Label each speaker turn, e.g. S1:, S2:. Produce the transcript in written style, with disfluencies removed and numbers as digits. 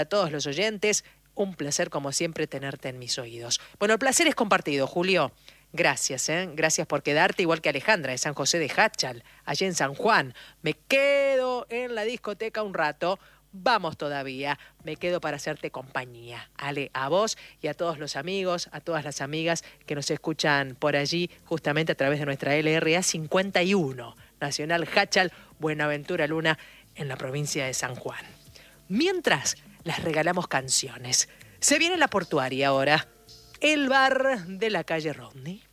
S1: A todos los oyentes, un placer como siempre tenerte en mis oídos. Bueno, el placer es compartido, Julio. Gracias, gracias por quedarte, igual que Alejandra de San José de Háchal, allá en San Juan. Me quedo en la discoteca un rato. Vamos todavía, me quedo para hacerte compañía. Ale, a vos y a todos los amigos, a todas las amigas que nos escuchan por allí, justamente a través de nuestra LRA 51, Nacional Háchal, Buenaventura Luna, en la provincia de San Juan. Mientras, les regalamos canciones. Se viene la portuaria ahora, el bar de la calle Rodney.